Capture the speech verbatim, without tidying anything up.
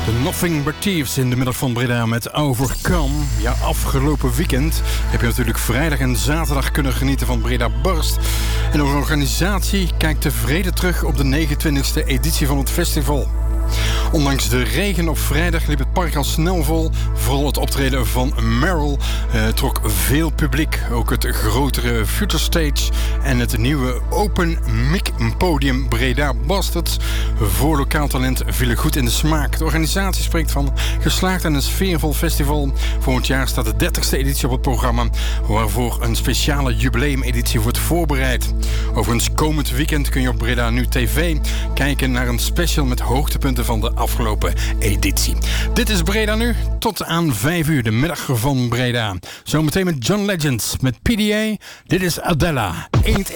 Nothing But Thieves in de middag van Breda met Overcome. Ja, afgelopen weekend heb je natuurlijk vrijdag en zaterdag kunnen genieten van Breda Burst. En de organisatie kijkt tevreden terug op de negenentwintigste editie van het festival. Ondanks de regen op vrijdag liep het park al snel vol. Vooral het optreden van Meryl eh, trok veel publiek. Ook het grotere Future Stage en het nieuwe Open Mic Podium Breda Bastards voor lokaal talent vielen goed in de smaak. De organisatie spreekt van geslaagd en een sfeervol festival. Volgend jaar staat de dertigste editie op het programma, waarvoor een speciale jubileumeditie wordt voorbereid. Overigens, komend weekend kun je op Breda Nu T V kijken naar een special met hoogtepunten van de afgelopen editie. Dit is Breda Nu, tot aan vijf uur, de middag van Breda. Zometeen met John Legends, met P D A. Dit is Adela, Ain't